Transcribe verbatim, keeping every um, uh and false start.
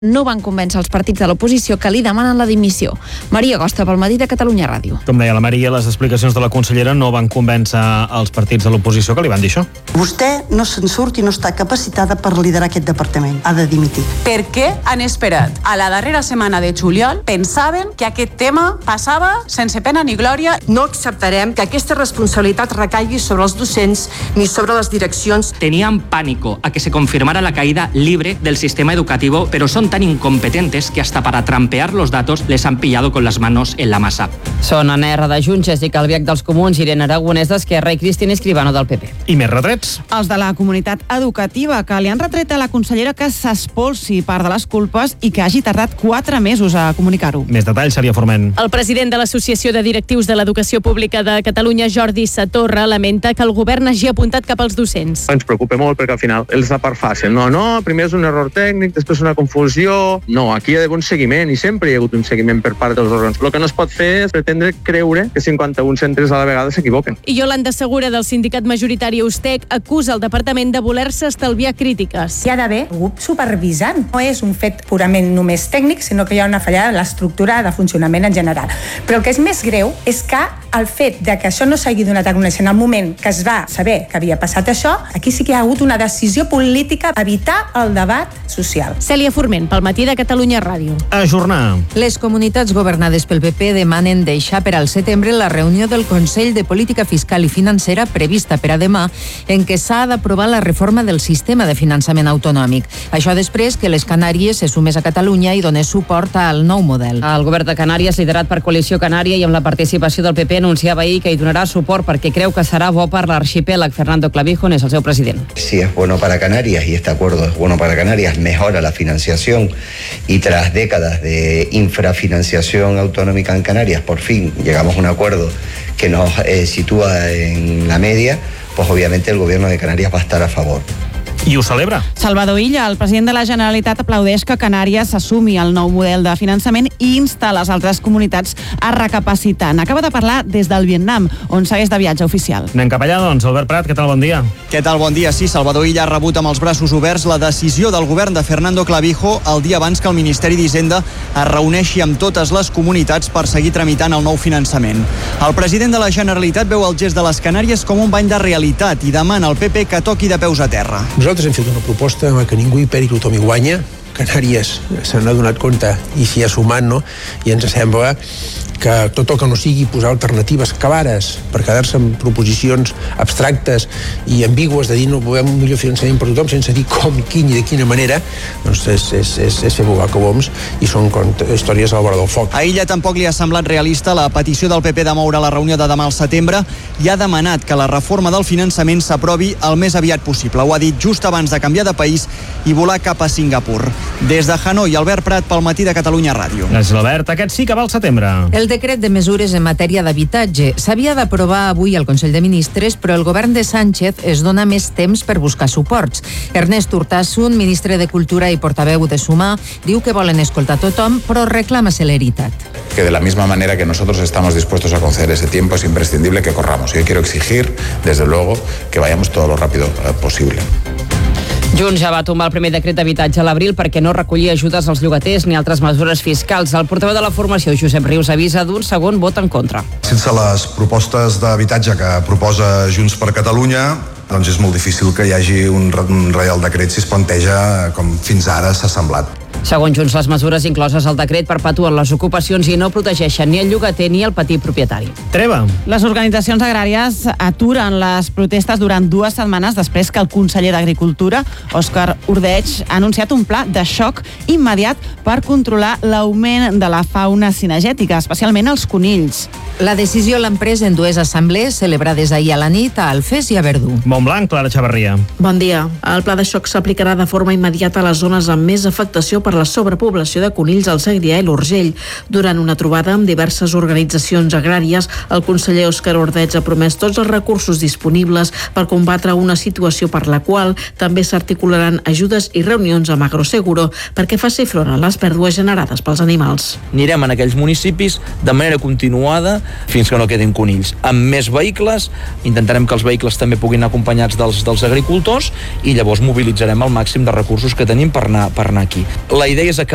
no van convèncer els partits de l'oposició que li demanen la dimissió. Maria Costa, pel Matí de Catalunya Ràdio. Com deia la Maria, les explicacions de la consellera no van convèncer els partits de l'oposició que li van dir això. Vostè no se'n surt i no està capacitada per liderar aquest departament. Ha de dimitir. Per què han esperat a la darrera setmana de juliol? Pensaven que aquest tema passava sense pena ni glòria. No acceptarem que aquesta responsabilitat recaigui sobre els docents ni sobre les direccions. Tenían pánico a que se confirmara la caída libre del sistema educativo, pero son tan incompetentes que hasta para trampear los datos les han pillado con las manos en la masa. Són Anna R. de Junts, Jessica Albiach dels Comuns, Irene Aragonès d'Esquerra i Cristina Escribano del P P. I més retrets? Els de la comunitat educativa, que li han retret a la consellera que s'espolsi part de les culpes i que hagi tardat quatre mesos a comunicar-ho. Més detalls, Sària Forment. El president de l'Associació de Directius de l'Educació Pública de Catalunya, Jordi Satorra, lamenta que el govern hagi apuntat cap als docents. Ens preocupa molt perquè al final és la part fàcil. No, no, primer és un error tècnic, després una confusió. No, aquí hi ha d'haver un seguiment i sempre hi ha hagut un seguiment per part dels òrgans. El que no es pot fer és pretendre creure que cinquanta-un centres a la vegada s'equivoquen. I Yolanda Segura, del sindicat majoritari Ustec, acusa el departament de voler-se estalviar crítiques. Hi ha d'haver algú supervisant. No és un fet purament només tècnic, sinó que hi ha una fallada de l'estructura de funcionament en general. Però el que és més greu és que el fet de que això no s'hagi donat a conèixer en el moment que es va saber que havia passat això, aquí sí que hi ha hagut una decisió política evitar el debat social. Cèlia Forment, pel Matí de Catalunya Ràdio. Ajornar. Les comunitats governades pel P P demanen deixar per al setembre la reunió del Consell de Política Fiscal i Financera prevista per a demà, en què s'ha d'aprovar la reforma del sistema de finançament autonòmic. Això després que les Canàries se sumés a Catalunya i donés suport al nou model. El govern de Canàries, liderat per Coalició Canària i amb la participació del P P, anunciava ahir que hi donarà suport perquè creu que serà bo per l'arxipèlag. Fernando Clavijo n'és el seu president. Si es bueno para Canarias y este acuerdo es bueno para Canarias, mejora la financiación y tras décadas de infrafinanciación autonómica en Canarias, por fin llegamos a un acuerdo que nos eh, sitúa en la media, pues obviamente el gobierno de Canarias va a estar a favor. I ho celebra. Salvador Illa, el president de la Generalitat, aplaudeix que Canàries s'assumi al nou model de finançament i insta les altres comunitats a recapacitar. N'acaba de parlar des del Vietnam, on segueix de viatge oficial. Anem cap allà, doncs. Albert Prat, què tal? Bon dia. Què tal? Bon dia. Sí, Salvador Illa ha rebut amb els braços oberts la decisió del govern de Fernando Clavijo el dia abans que el Ministeri d'Hisenda es reuneixi amb totes les comunitats per seguir tramitant el nou finançament. El president de la Generalitat veu el gest de les Canàries com un bany de realitat i demana al P P que toqui de peus a terra. Nosaltres hem fet una proposta que ningú hi perd i tothom hi guanya. Canàries se n'ha donat compte i s'hi ha sumat, no? I ens sembla que tot el que no sigui posar alternatives clares per quedar-se amb proposicions abstractes i ambigües de dir no volem un millor finançament per tothom sense dir com, quin i de quina manera, doncs és, és, és, és fer volar coloms i són històries a la vora del foc. A Illa tampoc li ha semblat realista la petició del P P de moure la reunió de demà al setembre i ha demanat que la reforma del finançament s'aprovi el més aviat possible. Ho ha dit just abans de canviar de país i volar cap a Singapur. Des de Hanoi, Albert Prat, pel Matí de Catalunya Ràdio. Gràcies, Albert. Aquest sí que va al setembre. El decret de mesures en matèria d'habitatge s'havia d'aprovar avui al Consell de Ministres, però el govern de Sánchez es dona més temps per buscar suports. Ernest Urtasun, ministre de Cultura i portaveu de Sumar, diu que volen escoltar tothom, però reclama celeritat. Que de la misma manera que nosotros estamos dispuestos a conceder ese tiempo, es imprescindible que corramos. Yo quiero exigir, desde luego, que vayamos todo lo rápido posible. Junts ja va tombar el primer decret d'habitatge a l'abril perquè no recollia ajudes als llogaters ni altres mesures fiscals. El portaveu de la formació, Josep Rius, avisa d'un segon vot en contra. Sense les propostes d'habitatge que proposa Junts per Catalunya, doncs és molt difícil que hi hagi un reial decret si es planteja com fins ara s'ha semblat. Segons Junts, les mesures incloses al decret perpetuen les ocupacions i no protegeixen ni el llogater ni el petit propietari. Treva. Les organitzacions agràries aturen les protestes durant dues setmanes després que el conseller d'Agricultura, Òscar Ordeig, ha anunciat un pla de xoc immediat per controlar l'augment de la fauna cinegètica, especialment els conills. La decisió l'han pres en dues assemblees celebrades ahir a la nit a Alfés i a Verdú. Montblanc, Clara Xavarria. Bon dia. El pla de xoc s'aplicarà de forma immediata a les zones amb més afectació per la sobrepoblació de conills al Segrià i l'Urgell. Durant una trobada amb diverses organitzacions agràries, el conseller Òscar Ordeig ha promès tots els recursos disponibles per combatre una situació per la qual també s'articularan ajudes i reunions amb Agroseguro perquè faci front a les pèrdues generades pels animals. Anirem en aquells municipis de manera continuada fins que no quedin conills. Amb més vehicles, intentarem que els vehicles també puguin anar acompanyats dels, dels agricultors i llavors mobilitzarem el màxim de recursos que tenim per anar, per anar aquí. La idea és acabar